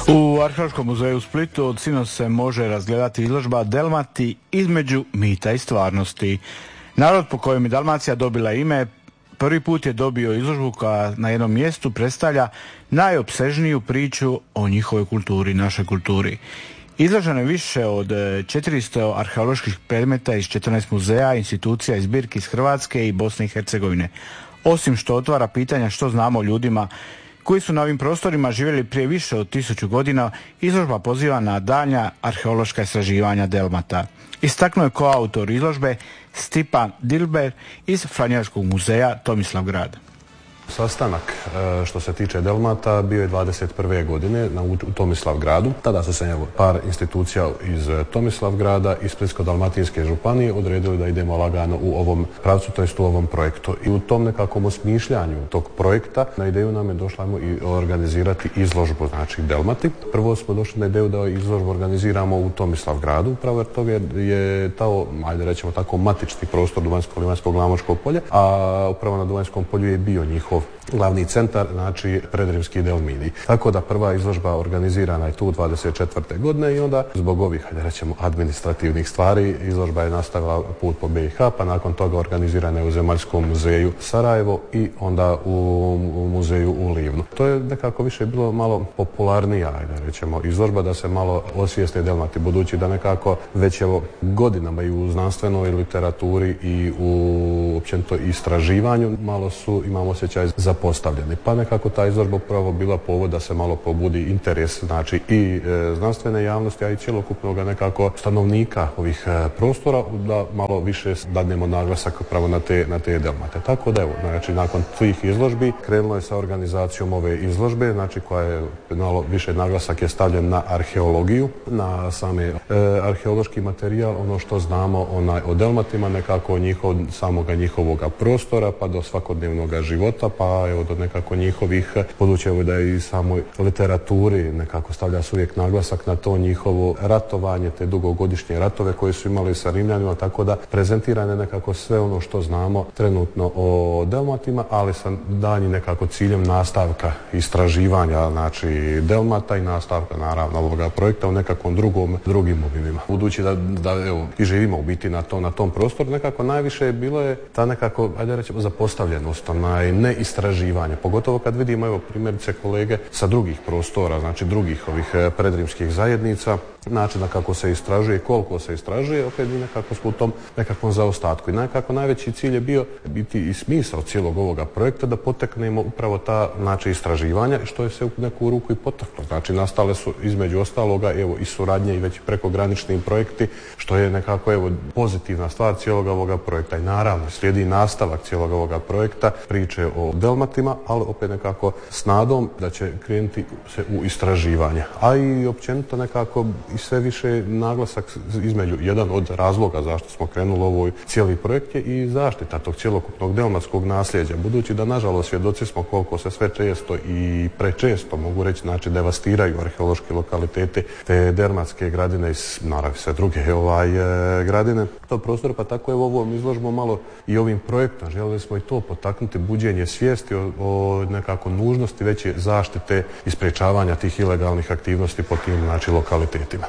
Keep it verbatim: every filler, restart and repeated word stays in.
U Arheološkom muzeju u Splitu od sinoć se može razgledati izložba Delmati između mita i stvarnosti. Narod po kojem je Dalmacija dobila ime prvi put je dobio izložbu koja na jednom mjestu predstavlja najopsežniju priču o njihovoj kulturi, našoj kulturi. Izloženo je više od četiristo arheoloških predmeta iz četrnaest muzeja, institucija i zbirki iz Hrvatske i Bosne i Hercegovine. Osim što otvara pitanja što znamo o ljudima koji su na ovim prostorima živjeli prije više od tisuću godina, izložba poziva na daljnja arheološka istraživanja Delmata. Istaknuo je koautor izložbe Stipan Dilber iz Franjevačkog muzeja Tomislavgrad. Sastanak što se tiče Delmata bio je dvadeset prve godine u Tomislavgradu. Tada su se evo, par institucija iz Tomislavgrada i Splitsko-dalmatinske županije odredili da idemo lagano u ovom pravcu, to jest u ovom projektu. I u tom nekakvom osmišljanju tog projekta na ideju nam je došla i organizirati izložbu, znači Delmati. Prvo smo došli na ideju da izložbu organiziramo u Tomislavgradu, upravo jer toga je to, ajde rećemo tako, matični prostor Duvanjsko-Livanjsko Glamočko polje, a upravo na Duvanjskom polju je bio njihov glavni centar, znači Predrimski Delmini. Tako da prva izložba organizirana je tu dvadeset četvrte godine i onda zbog ovih, hajde rećemo, administrativnih stvari izložba je nastavila put po B i H, pa nakon toga organizirana je u Zemaljskom muzeju Sarajevo i onda u, u muzeju u Livnu. To je nekako više bilo malo popularnija, hajde rećemo, izložba da se malo osvijeste Delmati, budući da nekako već evo godinama i u znanstvenoj literaturi i u općenito istraživanju malo su, imamo osjećaj zapostavljeni. Pa nekako ta izložba upravo bila povod da se malo pobudi interes, znači i e, znanstvene javnosti, a i cjelokupnog nekako stanovnika ovih e, prostora, da malo više dadnemo naglasak upravo na te, na te Delmate. Tako da evo, znači nakon tih izložbi krenulo je sa organizacijom ove izložbe, znači koja je malo više naglasak je stavljen na arheologiju, na same e, arheološki materijal, ono što znamo onaj, o Delmatima, nekako njihov, samoga njihovoga prostora, pa do svakodnevnog života, pa evo do nekako njihovih, budući da je i samoj literaturi nekako stavlja se uvijek naglasak na to njihovo ratovanje, te dugogodišnje ratove koje su imali sa Rimljanima, tako da prezentirane nekako sve ono što znamo trenutno o Delmatima, ali sa daljnjim nekako ciljem nastavka istraživanja, znači Delmata i nastavka naravno ovoga projekta u nekakvom drugom, drugim obimima. Budući da, da evo, i živimo u biti na, to, na tom prostoru, nekako najviše bilo je ta nekako, ajde rećemo, zapostavljenost, onaj ne istraživanje, pogotovo kad vidimo evo primjerice kolege sa drugih prostora, znači drugih ovih predrimskih zajednica, načina kako se istražuje, koliko se istražuje, opet mi nekako smo u tom nekakvom zaostatku. I nekako najveći cilj je bio biti i smisao cijelog ovoga projekta da poteknemo upravo ta, znači, istraživanja, što je se u neku ruku i potaklo. Znači nastale su između ostaloga evo i suradnje i već prekogranični projekti, što je nekako evo pozitivna stvar cijelog ovoga projekta. I naravno slijedi nastavak cijelog ovoga projekta, priče o Delmatima, ali opet nekako s nadom da će krenuti se u istraživanje. A i općenito nekako i sve više naglasak između jedan od razloga zašto smo krenuli ovoj cijeli projekt je i zaštita tog cjelokupnog delmatskog nasljeđa, budući da nažalost svjedoci smo koliko se sve često i prečesto mogu reći, znači devastiraju arheološki lokaliteti te delmatske gradine i naravno sve druge ovaj, e, gradine to prostor, pa tako je ovom izložbom malo i ovim projektom željeli smo i to potaknuti buđenje svijesti o, o nekako nužnosti veće zaštite i sprječavanja tih ilegalnih aktivnosti po tim, znači, lokalitetima.